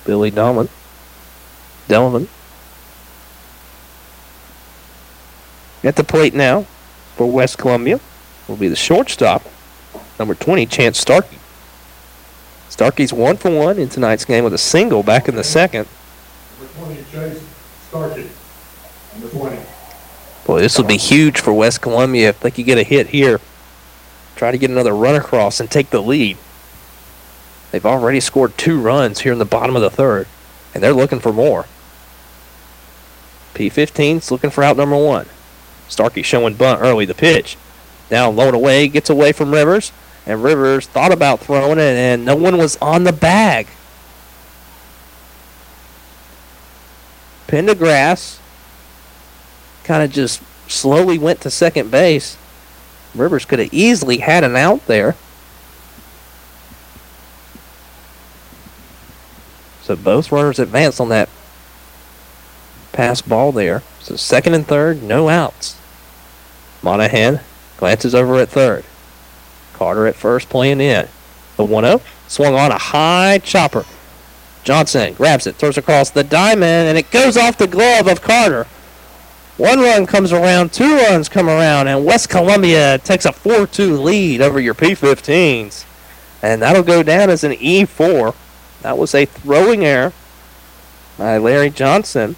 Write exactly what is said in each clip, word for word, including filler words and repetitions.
Billy Delavan. Delavan. At the plate now for West Columbia will be the shortstop, number twenty, Chance Starkey. Starkey's one for one in tonight's game with a single back in the second. Number twenty, Chase Starkey. Number twenty. Boy, this will be huge for West Columbia if they could get a hit here. Try to get another run across and take the lead. They've already scored two runs here in the bottom of the third, and they're looking for more. P fifteen's looking for out number one. Starkey showing bunt early, the pitch. Down low and away, gets away from Rivers, and Rivers thought about throwing it, and no one was on the bag. Pendergrass kind of just slowly went to second base. Rivers could have easily had an out there. So both runners advanced on that pass ball there. So second and third, no outs. Monahan glances over at third. Carter at first playing in. The one oh swung on a high chopper. Johnson grabs it, throws across the diamond, and it goes off the glove of Carter. One run comes around, two runs come around, and West Columbia takes a four two lead over your P fifteens. And that'll go down as an E four. That was a throwing error by Larry Johnson.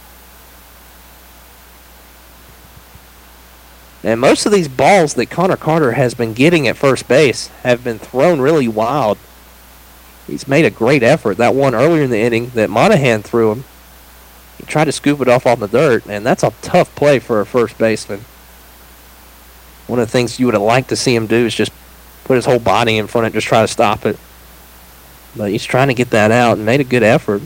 And most of these balls that Connor Carter has been getting at first base have been thrown really wild. He's made a great effort. That one earlier in the inning that Monahan threw him, he tried to scoop it off on the dirt, and that's a tough play for a first baseman. One of the things you would have liked to see him do is just put his whole body in front of it, just try to stop it. But he's trying to get that out and made a good effort.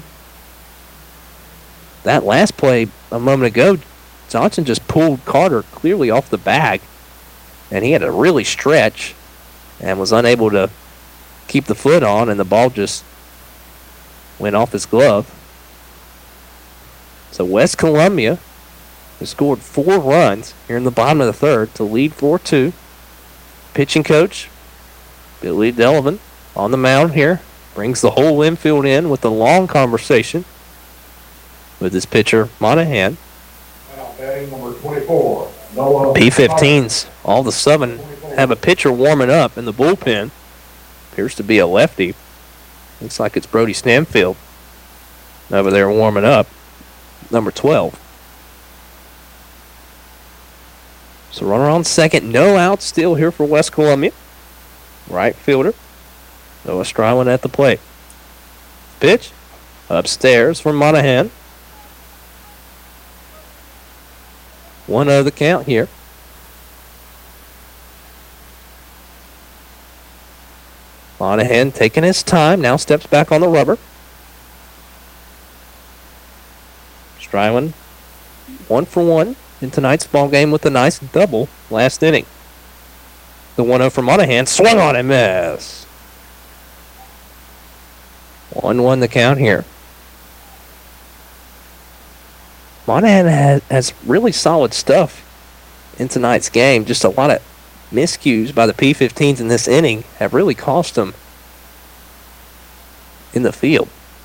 That last play a moment ago, Johnson just pulled Carter clearly off the bag, and he had to really stretch and was unable to keep the foot on, and the ball just went off his glove. So West Columbia has scored four runs here in the bottom of the third to lead four two. Pitching coach Billy Delavan on the mound here brings the whole infield in with a long conversation with his pitcher Monahan. Batting number twenty-four, Noah P fifteens all of a sudden have a pitcher warming up in the bullpen. Appears to be a lefty. Looks like it's Brody Stanfield over there warming up, number twelve. So runner on second, no outs still here for West Columbia. Right fielder Noah Stryland at the plate. Pitch upstairs from Monahan. one oh the count here. Monahan taking his time, now steps back on the rubber. Stryland one for one in tonight's ball game with a nice double last inning. The one oh from Monahan, swung on and miss. one one the count here. Monahan has, has really solid stuff in tonight's game. Just a lot of miscues by the P fifteens in this inning have really cost them in the field.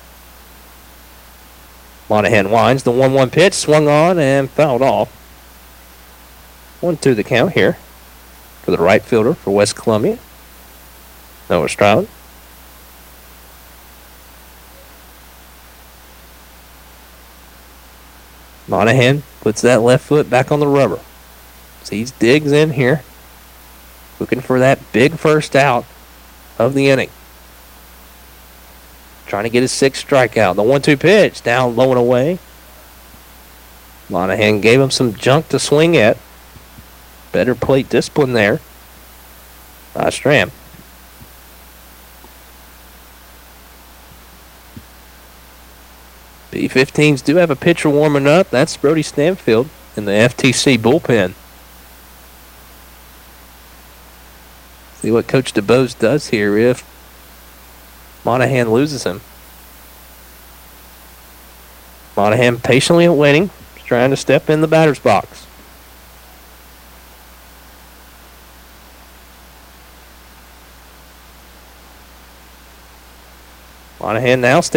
Monahan winds the one one pitch, swung on and fouled off. one two the count here for the right fielder for West Columbia, Noah Stryland. Monahan puts that left foot back on the rubber. Sees Diggs in here, looking for that big first out of the inning. Trying to get his sixth strikeout. The one two pitch, down low and away. Monahan gave him some junk to swing at. Better plate discipline there by Stram. P fifteens do have a pitcher warming up. That's Brody Stanfield in the F T C bullpen. See what Coach DeBose does here if Monahan loses him. Monahan patiently waiting, trying to step in the batter's box. Monahan now